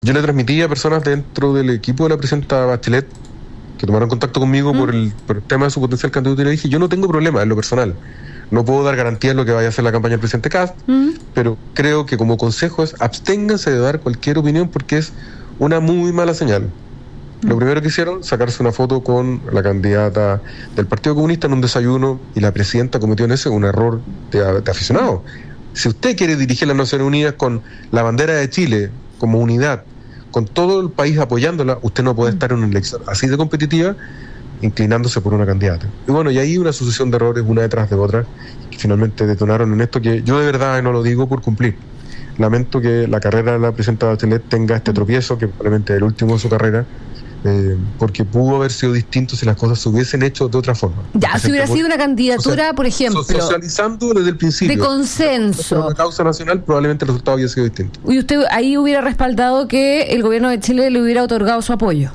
Yo le transmití a personas dentro del equipo de la presidenta Bachelet que tomaron contacto conmigo por el tema de su potencial candidatura, y le dije, yo no tengo problema en lo personal. No puedo dar garantía en lo que vaya a hacer la campaña del presidente Kast, pero creo que como consejo es absténganse de dar cualquier opinión porque es una muy mala señal. Lo primero que hicieron, sacarse una foto con la candidata del Partido Comunista en un desayuno, y la presidenta cometió en ese un error de aficionado. Si usted quiere dirigir las Naciones Unidas con la bandera de Chile como unidad, con todo el país apoyándola, usted no puede estar en una elección así de competitiva inclinándose por una candidata. Y bueno, y ahí una sucesión de errores, una detrás de otra, que finalmente detonaron en esto, que yo de verdad no lo digo por cumplir. Lamento que la carrera de la presidenta Bachelet tenga este tropiezo, que probablemente es el último de su carrera, porque pudo haber sido distinto si las cosas se hubiesen hecho de otra forma. Ya, si hubiera sido una candidatura, por ejemplo, socializando desde el principio, de consenso, una causa nacional, probablemente el resultado había sido distinto. Y usted ahí hubiera respaldado que el gobierno de Chile le hubiera otorgado su apoyo.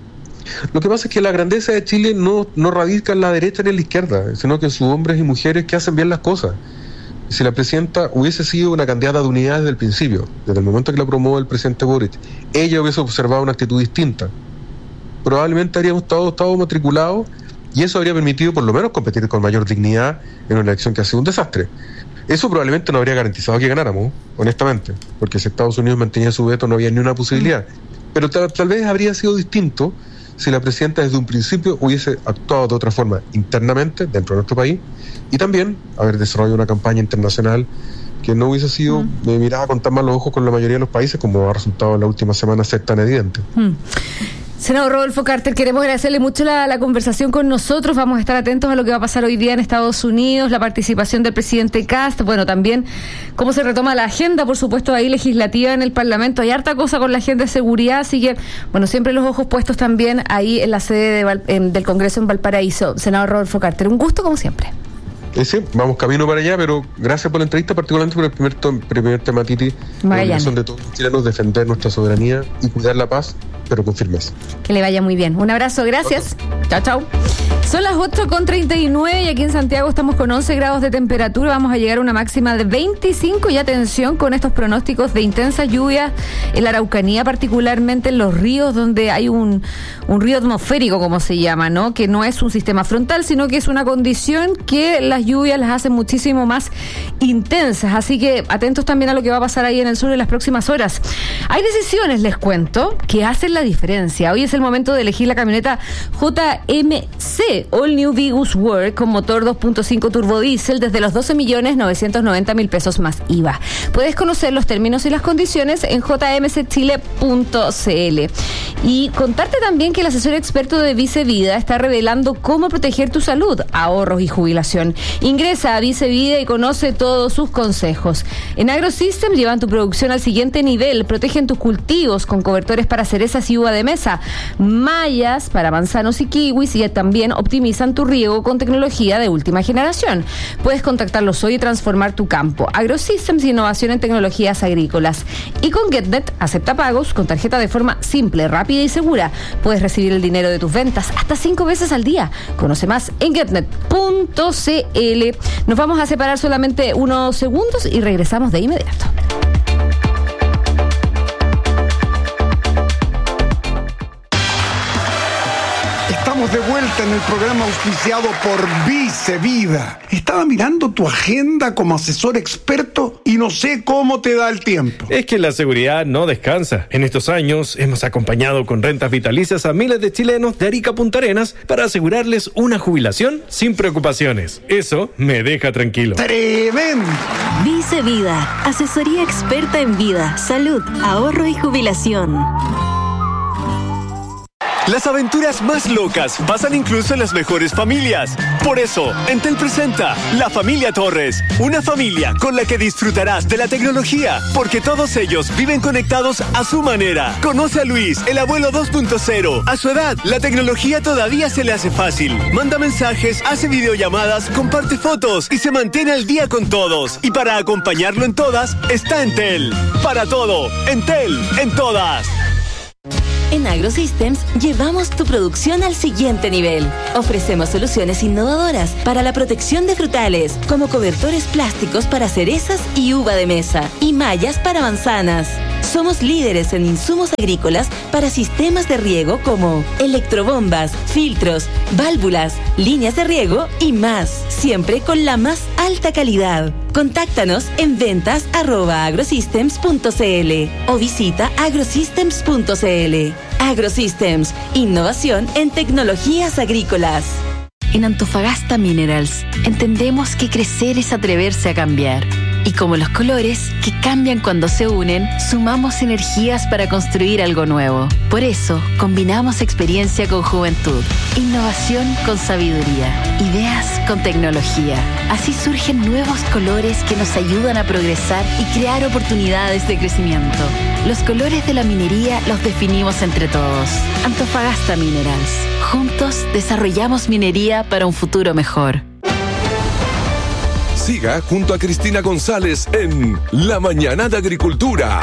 Lo que pasa es que la grandeza de Chile no radica en la derecha ni en la izquierda, sino que en sus hombres y mujeres que hacen bien las cosas. Si la presidenta hubiese sido una candidata de unidad desde el principio, desde el momento que la promueve el presidente Boric, ella hubiese observado una actitud distinta. Probablemente habríamos estado matriculados, y eso habría permitido por lo menos competir con mayor dignidad en una elección que ha sido un desastre. Eso probablemente no habría garantizado que ganáramos, honestamente, porque si Estados Unidos mantenía su veto no había ni una posibilidad. Pero tal vez habría sido distinto si la presidenta desde un principio hubiese actuado de otra forma internamente dentro de nuestro país, y también haber desarrollado una campaña internacional que no hubiese sido mirada con tan malos ojos con la mayoría de los países como ha resultado en la última semana ser tan evidente. Senador Rodolfo Carter, queremos agradecerle mucho la conversación con nosotros. Vamos a estar atentos a lo que va a pasar hoy día en Estados Unidos, la participación del presidente Kast, bueno, también cómo se retoma la agenda, por supuesto, ahí legislativa en el Parlamento. Hay harta cosa con la agenda de seguridad, así que, bueno, siempre los ojos puestos también ahí en la sede del Congreso en Valparaíso. Senador Rodolfo Carter, un gusto como siempre. Sí, vamos camino para allá, pero gracias por la entrevista, particularmente por el primer tema, Titi. La obligación de todos los chilenos defender nuestra soberanía y cuidar la paz, pero con firmeza. Que le vaya muy bien. Un abrazo, gracias. Chao, chao. Son las 8:39 y aquí en Santiago estamos con 11 grados de temperatura. Vamos a llegar a una máxima de 25 y atención con estos pronósticos de intensa lluvia en la Araucanía, particularmente en los ríos donde hay un río atmosférico, como se llama, ¿no? Que no es un sistema frontal, sino que es una condición que las lluvias las hacen muchísimo más intensas. Así que atentos también a lo que va a pasar ahí en el sur en las próximas horas. Hay decisiones, les cuento, que hacen la diferencia. Hoy es el momento de elegir la camioneta JMC All New Vigus Work con motor 2.5 turbodiesel desde los 12.990.000 pesos más IVA. Puedes conocer los términos y las condiciones en jmcchile.cl. Y contarte también que el asesor experto de Vice Vida está revelando cómo proteger tu salud, ahorros y jubilación. Ingresa a Vice Vida y conoce todos sus consejos. En AgroSystem llevan tu producción al siguiente nivel, protegen tus cultivos con cobertores para cerezas y uva de mesa, mallas para manzanos y kiwis, y también optimizan tu riego con tecnología de última generación. Puedes contactarlos hoy y transformar tu campo. AgroSystems, innovación en tecnologías agrícolas. Y con GetNet, acepta pagos con tarjeta de forma simple, rápida y segura. Puedes recibir el dinero de tus ventas hasta 5 veces al día. Conoce más en getnet.cl. Nos vamos a separar solamente unos segundos y regresamos de inmediato. Estamos de vuelta en el programa auspiciado por Vice Vida. Estaba mirando tu agenda como asesor experto y no sé cómo te da el tiempo. Es que la seguridad no descansa. En estos años hemos acompañado con rentas vitalicias a miles de chilenos de Arica a Punta Arenas para asegurarles una jubilación sin preocupaciones. Eso me deja tranquilo. ¡Tremendo! Vice Vida, asesoría experta en vida, salud, ahorro y jubilación. Las aventuras más locas pasan incluso en las mejores familias. Por eso, Entel presenta La Familia Torres, una familia con la que disfrutarás de la tecnología, porque todos ellos viven conectados a su manera. Conoce a Luis, el abuelo 2.0. A su edad, la tecnología todavía se le hace fácil. Manda mensajes, hace videollamadas, comparte fotos y se mantiene al día con todos. Y para acompañarlo en todas, está Entel. Para todo, Entel, en todas. En AgroSystems llevamos tu producción al siguiente nivel. Ofrecemos soluciones innovadoras para la protección de frutales, como cobertores plásticos para cerezas y uva de mesa, y mallas para manzanas. Somos líderes en insumos agrícolas para sistemas de riego como electrobombas, filtros, válvulas, líneas de riego y más, siempre con la más alta calidad. Contáctanos en ventas@agrosystems.cl o visita agrosystems.cl. AgroSystems, innovación en tecnologías agrícolas. En Antofagasta Minerals, entendemos que crecer es atreverse a cambiar. Y como los colores, que cambian cuando se unen, sumamos energías para construir algo nuevo. Por eso, combinamos experiencia con juventud, innovación con sabiduría, ideas con tecnología. Así surgen nuevos colores que nos ayudan a progresar y crear oportunidades de crecimiento. Los colores de la minería los definimos entre todos. Antofagasta Minerals. Juntos desarrollamos minería para un futuro mejor. Siga junto a Cristina González en La Mañana de Agricultura.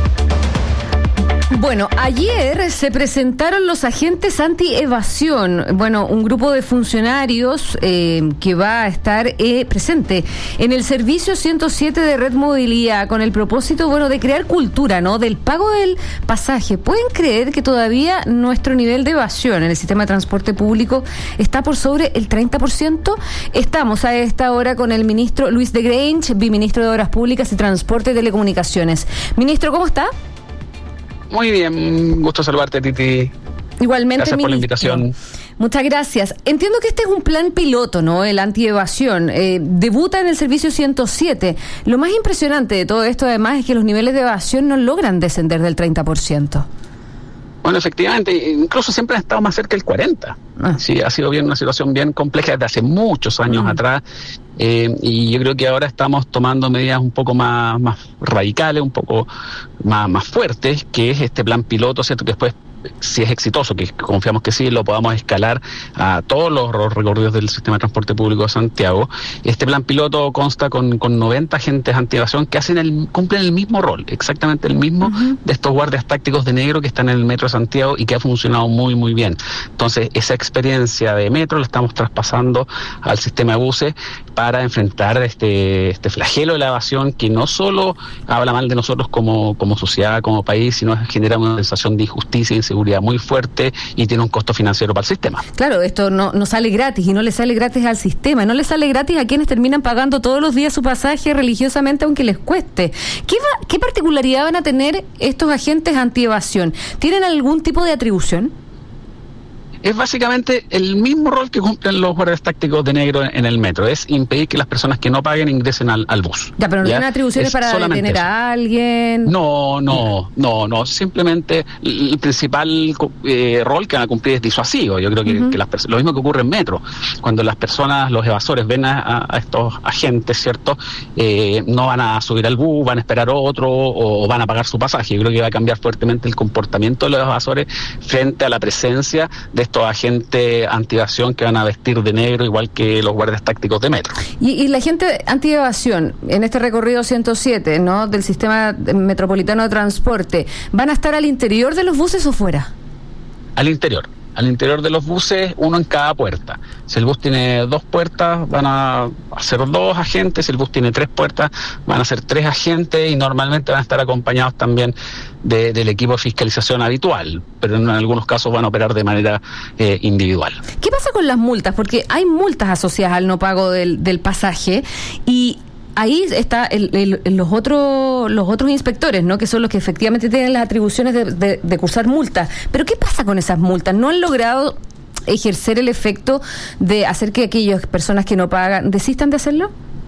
Bueno, ayer se presentaron los agentes anti-evasión. Bueno, un grupo de funcionarios que va a estar presente en el servicio 107 de Red Movilidad con el propósito, bueno, de crear cultura, ¿no? Del pago del pasaje. ¿Pueden creer que todavía nuestro nivel de evasión en el sistema de transporte público está por sobre el 30%? Estamos a esta hora con el ministro Luis de Grange, viceministro de Obras Públicas y Transporte y Telecomunicaciones. Ministro, ¿cómo está? Muy bien, gusto saludarte, Titi. Igualmente, gracias por la invitación. Muchas gracias. Entiendo que este es un plan piloto, ¿no? El antievasión. Debuta en el servicio 107. Lo más impresionante de todo esto, además, es que los niveles de evasión no logran descender del 30%. Bueno, efectivamente, incluso siempre han estado más cerca del 40%. Sí, ha sido bien una situación bien compleja desde hace muchos años atrás. Y yo creo que ahora estamos tomando medidas un poco más radicales, un poco más fuertes, que es este plan piloto, ¿cierto? Que después, si es exitoso, que confiamos que sí, lo podamos escalar a todos los recorridos del sistema de transporte público de Santiago. Este plan piloto consta con 90 agentes antievasión que cumplen el mismo rol, exactamente el mismo de estos guardias tácticos de negro que están en el metro de Santiago y que ha funcionado muy, muy bien. Entonces, esa experiencia de metro la estamos traspasando al sistema de buses para enfrentar este flagelo de la evasión que no solo habla mal de nosotros como sociedad, como país, sino genera una sensación de injusticia y seguridad muy fuerte y tiene un costo financiero para el sistema. Claro, esto no sale gratis y no le sale gratis al sistema, no le sale gratis a quienes terminan pagando todos los días su pasaje religiosamente aunque les cueste. ¿Qué particularidad van a tener estos agentes antievasión? ¿Tienen algún tipo de atribución? Es básicamente el mismo rol que cumplen los guardias tácticos de negro en el metro, es impedir que las personas que no paguen ingresen al bus. Ya, pero no tienen atribuciones para detener a alguien. No, simplemente el principal rol que van a cumplir es disuasivo. Yo creo que lo mismo que ocurre en metro, cuando las personas, los evasores ven a estos agentes, ¿cierto? No van a subir al bus, van a esperar otro o van a pagar su pasaje. Yo creo que va a cambiar fuertemente el comportamiento de los evasores frente a la presencia de estos agentes antievasión que van a vestir de negro igual que los guardias tácticos de metro. Y la gente antievasión en este recorrido 107, ¿no? Del sistema metropolitano de transporte, ¿van a estar al interior de los buses o fuera? Al interior de los buses, uno en cada puerta. Si el bus tiene 2 puertas, van a ser 2 agentes. Si el bus tiene 3 puertas, van a ser 3 agentes y normalmente van a estar acompañados también del equipo de fiscalización habitual, pero en algunos casos van a operar de manera individual. ¿Qué pasa con las multas? Porque hay multas asociadas al no pago del pasaje y ahí está los otros inspectores, ¿no? Que son los que efectivamente tienen las atribuciones de cursar multas. Pero ¿qué pasa con esas multas? ¿No han logrado ejercer el efecto de hacer que aquellas personas que no pagan desistan de hacerlo?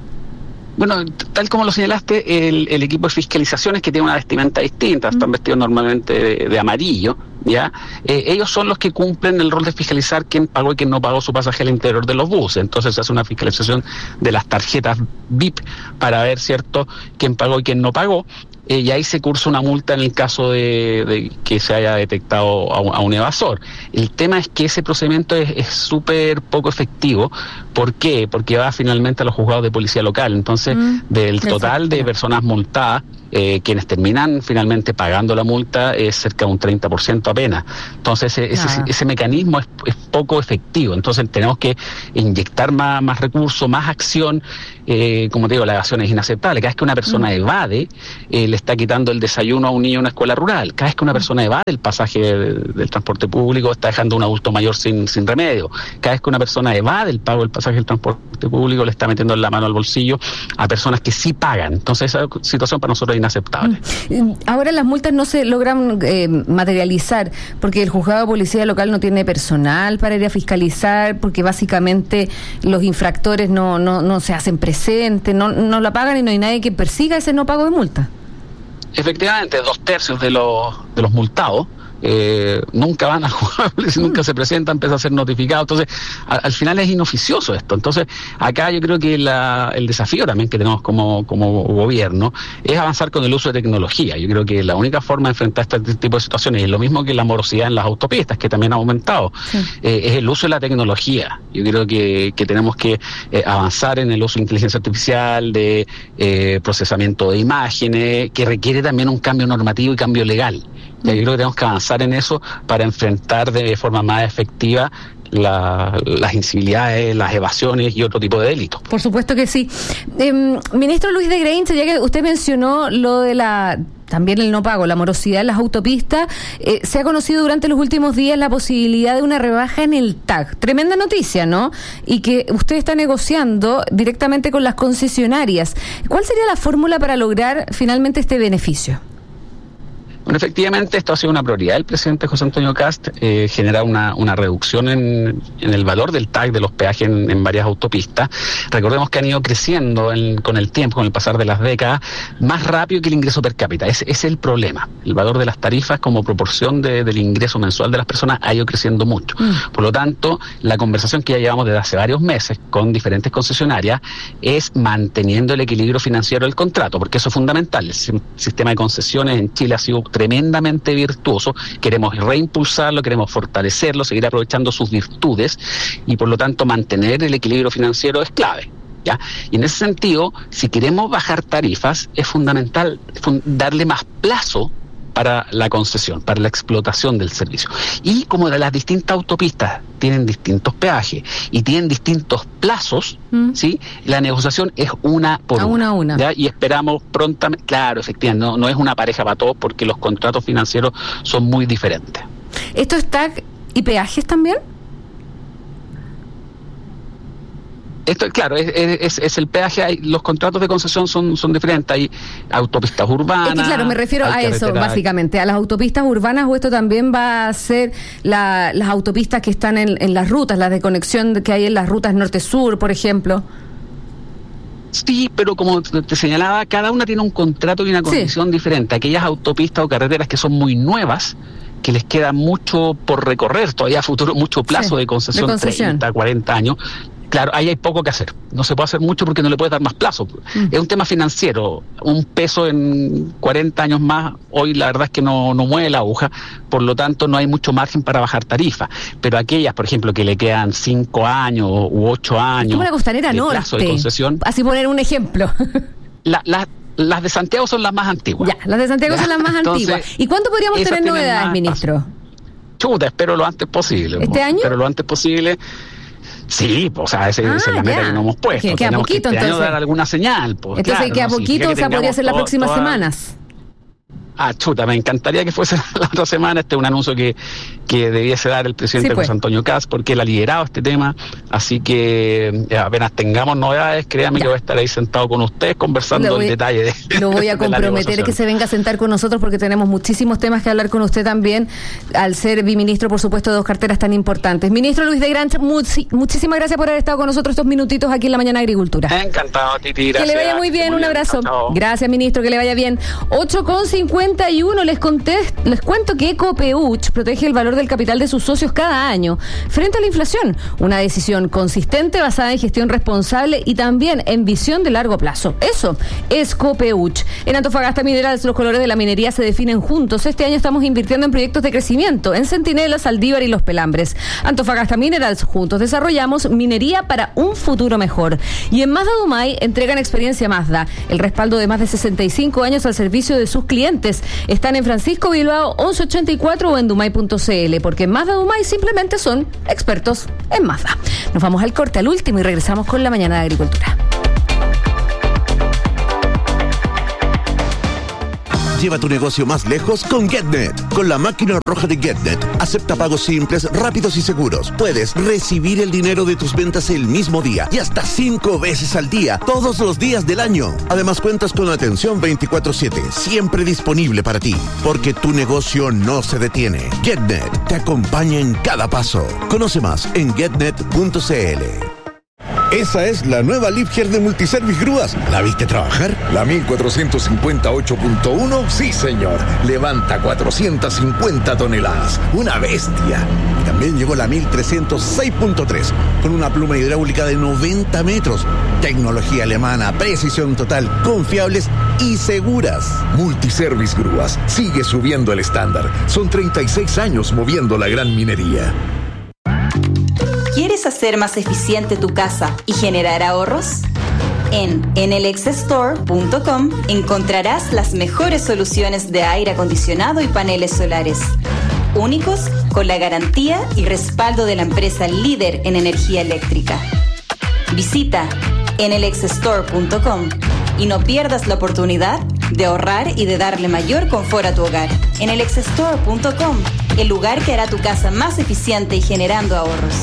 Bueno, tal como lo señalaste, el equipo de fiscalizaciones, que tiene una vestimenta distinta, están vestidos normalmente de amarillo, ¿ya? Ellos son los que cumplen el rol de fiscalizar quién pagó y quién no pagó su pasaje al interior de los buses. Entonces se hace una fiscalización de las tarjetas VIP para ver, ¿cierto?, quién pagó y quién no pagó. Y ahí se cursa una multa en el caso de que se haya detectado a un evasor. El tema es que ese procedimiento es súper poco efectivo. ¿Por qué? Porque va finalmente a los juzgados de policía local. Entonces, del total de personas multadas, quienes terminan finalmente pagando la multa es cerca de un 30% apenas. Entonces ese mecanismo es poco efectivo. Entonces tenemos que inyectar más recursos, más acción. Como te digo, la evasión es inaceptable. Cada vez que una persona evade, le está quitando el desayuno a un niño en una escuela rural. Cada vez que una persona evade el pasaje del transporte público, está dejando a un adulto mayor sin remedio. Cada vez que una persona evade el pago del pasaje del transporte público, le está metiendo la mano al bolsillo a personas que sí pagan. Entonces esa situación para nosotros es inaceptable. Ahora las multas no se logran materializar porque el juzgado de policía local no tiene personal para ir a fiscalizar, porque básicamente los infractores no se hacen presentes, no la pagan y no hay nadie que persiga ese no pago de multa. Efectivamente, 2/3 de los multados nunca van al juzgado, nunca se presentan, empiezan a ser notificados. Entonces, al final es inoficioso esto. Entonces, acá yo creo que el desafío también que tenemos como gobierno es avanzar con el uso de tecnología. Yo creo que la única forma de enfrentar este tipo de situaciones, y es lo mismo que la morosidad en las autopistas, que también ha aumentado, es el uso de la tecnología. Yo creo que tenemos que avanzar en el uso de inteligencia artificial, de procesamiento de imágenes, que requiere también un cambio normativo y cambio legal. Yo creo que tenemos que avanzar en eso para enfrentar de forma más efectiva las incivilidades, las evasiones y otro tipo de delitos. Por supuesto que sí. Ministro Luis de Greinche, ya que usted mencionó lo de también el no pago, la morosidad en las autopistas, se ha conocido durante los últimos días la posibilidad de una rebaja en el TAG. Tremenda noticia, ¿no? Y que usted está negociando directamente con las concesionarias. ¿Cuál sería la fórmula para lograr finalmente este beneficio? Bueno, efectivamente esto ha sido una prioridad del presidente José Antonio Kast, generar una reducción en el valor del TAG de los peajes en varias autopistas. Recordemos que han ido creciendo con el tiempo, con el pasar de las décadas, más rápido que el ingreso per cápita. Ese es el problema. El valor de las tarifas como proporción del ingreso mensual de las personas ha ido creciendo mucho. Por lo tanto, la conversación que ya llevamos desde hace varios meses con diferentes concesionarias es manteniendo el equilibrio financiero del contrato, porque eso es fundamental. El sistema de concesiones en Chile ha sido tremendamente virtuoso, queremos reimpulsarlo, queremos fortalecerlo, seguir aprovechando sus virtudes y por lo tanto mantener el equilibrio financiero es clave, ¿ya? Y en ese sentido, si queremos bajar tarifas, es fundamental darle más plazo para la concesión, para la explotación del servicio. Y como las distintas autopistas tienen distintos peajes y tienen distintos plazos, ¿sí? La negociación es una por una. ¿Ya? Y esperamos prontamente, claro, efectivamente, no es una pareja para todos porque los contratos financieros son muy diferentes. ¿Esto es TAG y peajes también? Esto, claro, es el peaje. Los contratos de concesión son diferentes. Hay autopistas urbanas. Es que, claro, me refiero a eso, básicamente, a las autopistas urbanas, o esto también va a ser las autopistas que están en las rutas, las de conexión que hay en las rutas norte-sur, por ejemplo. Sí, pero como te señalaba, cada una tiene un contrato y una condición diferente. Aquellas autopistas o carreteras que son muy nuevas, que les queda mucho por recorrer, todavía a futuro, mucho plazo de concesión, 30, 40 años. Claro, ahí hay poco que hacer. No se puede hacer mucho porque no le puedes dar más plazo. Es un tema financiero. Un peso en 40 años más, hoy la verdad es que no mueve la aguja, por lo tanto no hay mucho margen para bajar tarifas. Pero aquellas, por ejemplo, que le quedan 5 años u 8 años como la Costanera Norte, plazo de concesión. Así poner un ejemplo. Las de Santiago son las más antiguas. Ya, las de Santiago son las más antiguas. ¿Y cuándo podríamos tener novedades, ministro? Chuta, espero lo antes posible. ¿Este año? Espero lo antes posible. Sí, o sea, esa es la meta que nos hemos puesto. Que tenemos poquito, que este entonces año dar alguna señal. Pues, entonces, claro, que a poquito, o sea, podría ser las próximas semanas. Chuta, me encantaría que fuese la otra semana. Este es un anuncio que debiese dar el presidente José Antonio Kast, porque él ha liderado este tema, así que apenas tengamos novedades, créame que voy a estar ahí sentado con ustedes conversando en detalle lo voy a comprometer que se venga a sentar con nosotros, porque tenemos muchísimos temas que hablar con usted también, al ser biministro, por supuesto, de dos carteras tan importantes. Ministro Luis de Greinche, muchísimas gracias por haber estado con nosotros estos minutitos aquí en La Mañana Agricultura. Encantado, Titi, gracias. Que le vaya muy bien, un abrazo. Chao. Gracias, ministro, que le vaya bien. 8:51, les cuento que Copeuch protege el valor del capital de sus socios cada año frente a la inflación. Una decisión consistente basada en gestión responsable y también en visión de largo plazo. Eso es Copeuch. En Antofagasta Minerals, los colores de la minería se definen juntos. Este año estamos invirtiendo en proyectos de crecimiento en Centinela, Saldívar y Los Pelambres. Antofagasta Minerals, juntos desarrollamos minería para un futuro mejor. Y en Mazda Dumay entregan experiencia Mazda, el respaldo de más de 65 años al servicio de sus clientes. Están en Francisco Bilbao 1184 o en dumay.cl, porque Mazda Dumay simplemente son expertos en Mazda. Nos vamos al corte, al último, y regresamos con La Mañana de Agricultura. Lleva tu negocio más lejos con GetNet. Con la máquina roja de GetNet, acepta pagos simples, rápidos y seguros. Puedes recibir el dinero de tus ventas el mismo día y hasta 5 veces al día, todos los días del año. Además, cuentas con atención 24/7, siempre disponible para ti, porque tu negocio no se detiene. GetNet te acompaña en cada paso. Conoce más en getnet.cl. Esa es la nueva Liebherr de Multiservice Grúas. ¿La viste trabajar? ¿La 1458.1? Sí, señor. Levanta 450 toneladas. ¡Una bestia! Y también llegó la 1306.3, con una pluma hidráulica de 90 metros. Tecnología alemana, precisión total, confiables y seguras. Multiservice Grúas sigue subiendo el estándar. Son 36 años moviendo la gran minería. ¿Quieres hacer más eficiente tu casa y generar ahorros? En enelxstore.com encontrarás las mejores soluciones de aire acondicionado y paneles solares, únicos con la garantía y respaldo de la empresa líder en energía eléctrica. Visita enelxstore.com y no pierdas la oportunidad de ahorrar y de darle mayor confort a tu hogar. enelxstore.com, el lugar que hará tu casa más eficiente y generando ahorros.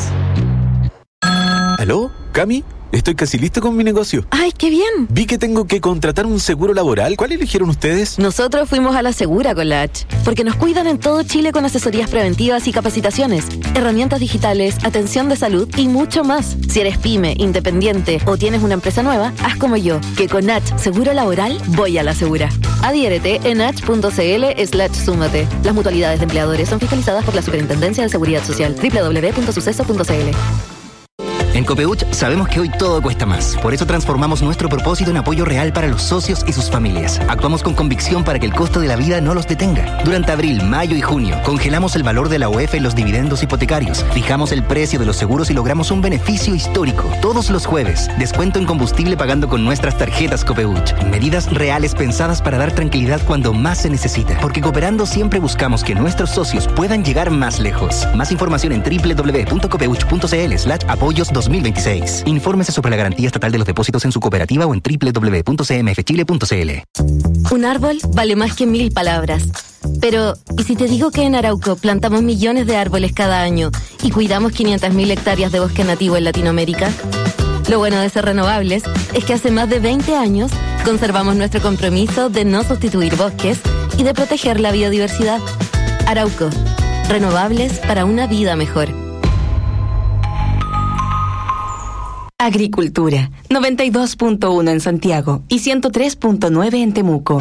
¿Aló? ¿Cami? Estoy casi listo con mi negocio. ¡Ay, qué bien! Vi que tengo que contratar un seguro laboral. ¿Cuál eligieron ustedes? Nosotros fuimos a la Segura con la H, porque nos cuidan en todo Chile con asesorías preventivas y capacitaciones, herramientas digitales, atención de salud y mucho más. Si eres pyme, independiente o tienes una empresa nueva, haz como yo, que con H Seguro Laboral voy a la Segura. Adhiérete en h.cl/súmate. Las mutualidades de empleadores son fiscalizadas por la Superintendencia de Seguridad Social. www.suceso.cl. En Copeuch sabemos que hoy todo cuesta más. Por eso transformamos nuestro propósito en apoyo real para los socios y sus familias. Actuamos con convicción para que el costo de la vida no los detenga. Durante abril, mayo y junio, congelamos el valor de la UEF en los dividendos hipotecarios, fijamos el precio de los seguros y logramos un beneficio histórico. Todos los jueves, descuento en combustible pagando con nuestras tarjetas Copeuch. Medidas reales pensadas para dar tranquilidad cuando más se necesita. Porque cooperando siempre buscamos que nuestros socios puedan llegar más lejos. Más información en www.copeuch.cl/apoyos 2026. Infórmese sobre la garantía estatal de los depósitos en su cooperativa o en www.cmfchile.cl. Un árbol vale más que 1000 palabras. Pero, ¿y si te digo que en Arauco plantamos millones de árboles cada año y cuidamos 500.000 hectáreas de bosque nativo en Latinoamérica? Lo bueno de ser renovables es que hace más de 20 años conservamos nuestro compromiso de no sustituir bosques y de proteger la biodiversidad. Arauco, renovables para una vida mejor. Agricultura, 92.1 en Santiago y 103.9 en Temuco.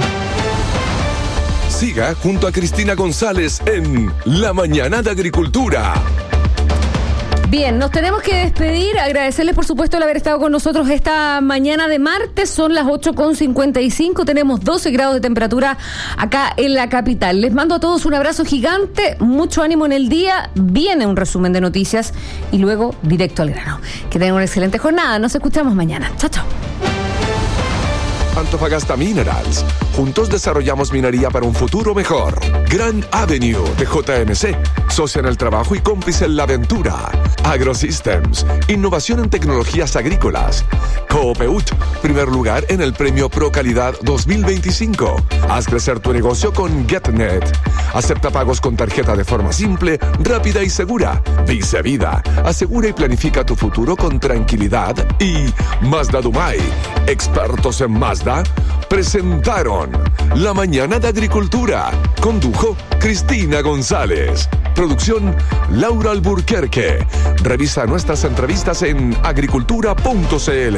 Siga junto a Cristina González en La Mañana de Agricultura. Bien, nos tenemos que despedir, agradecerles por supuesto el haber estado con nosotros esta mañana de martes, son las 8:55, tenemos 12 grados de temperatura acá en la capital. Les mando a todos un abrazo gigante, mucho ánimo en el día, viene un resumen de noticias y luego directo al grano. Que tengan una excelente jornada, nos escuchamos mañana. Chao, chao. Antofagasta Minerals. Juntos desarrollamos minería para un futuro mejor. Grand Avenue de JMC. Socia en el trabajo y cómplice en la aventura. AgroSystems. Innovación en tecnologías agrícolas. Coopeut. Primer lugar en el premio Pro Calidad 2025. Haz crecer tu negocio con GetNet. Acepta pagos con tarjeta de forma simple, rápida y segura. Vice Vida. Asegura y planifica tu futuro con tranquilidad. Y Mazda Dumay. Expertos en Mazda presentaron La Mañana de Agricultura. Condujo Cristina González. Producción Laura Alburquerque. Revisa nuestras entrevistas en agricultura.cl.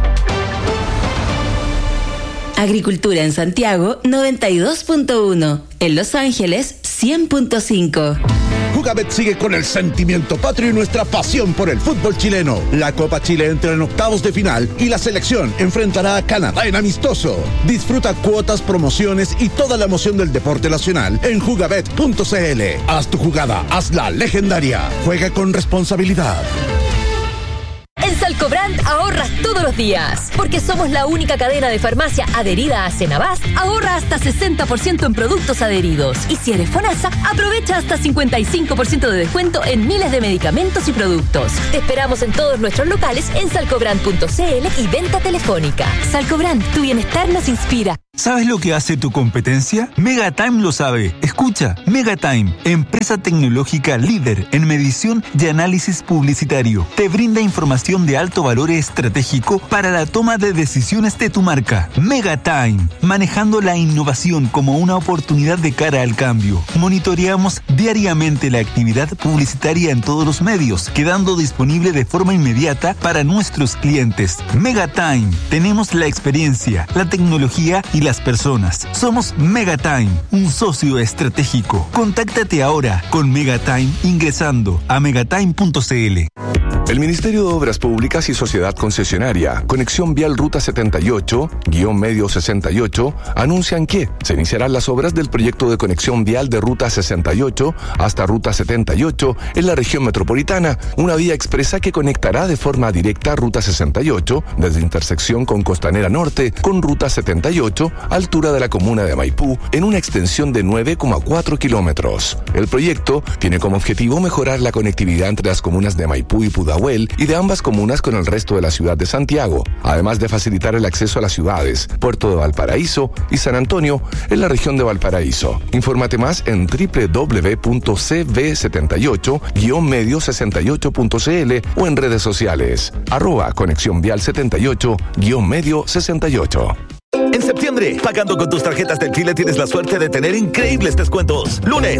Agricultura en Santiago, 92.1. En Los Ángeles, 100.5. Jugabet sigue con el sentimiento patrio y nuestra pasión por el fútbol chileno. La Copa Chile entra en octavos de final y la selección enfrentará a Canadá en amistoso. Disfruta cuotas, promociones y toda la emoción del deporte nacional en jugabet.cl. Haz tu jugada, hazla legendaria. Juega con responsabilidad. En Salcobrand ahorras todos los días, porque somos la única cadena de farmacia adherida a Senabast. Ahorra hasta 60% en productos adheridos. Y si eres FONASA, aprovecha hasta 55% de descuento en miles de medicamentos y productos. Te esperamos en todos nuestros locales en salcobrand.cl y venta telefónica. Salcobrand, tu bienestar nos inspira. ¿Sabes lo que hace tu competencia? Megatime lo sabe. Escucha, Megatime, empresa tecnológica líder en medición y análisis publicitario, te brinda información de alto valor estratégico para la toma de decisiones de tu marca. Megatime, manejando la innovación como una oportunidad de cara al cambio. Monitoreamos diariamente la actividad publicitaria en todos los medios, quedando disponible de forma inmediata para nuestros clientes. Megatime, tenemos la experiencia, la tecnología y las personas. Somos Megatime, un socio estratégico. Contáctate ahora con Megatime ingresando a megatime.cl. El Ministerio de Obras Públicas y Sociedad Concesionaria, Conexión Vial Ruta 78-Medio 68, anuncian que se iniciarán las obras del proyecto de conexión vial de Ruta 68 hasta Ruta 78 en la región metropolitana, una vía expresa que conectará de forma directa Ruta 68 desde intersección con Costanera Norte con Ruta 78, altura de la comuna de Maipú, en una extensión de 9,4 kilómetros. El proyecto tiene como objetivo mejorar la conectividad entre las comunas de Maipú y Pudahuel y de ambas comunas con el resto de la ciudad de Santiago, además de facilitar el acceso a las ciudades Puerto de Valparaíso y San Antonio en la región de Valparaíso. Infórmate más en www.cv78-medio68.cl o en redes sociales @Conexión Vial 78-Medio 68. En septiembre, pagando con tus tarjetas del Chile tienes la suerte de tener increíbles descuentos. Lunes,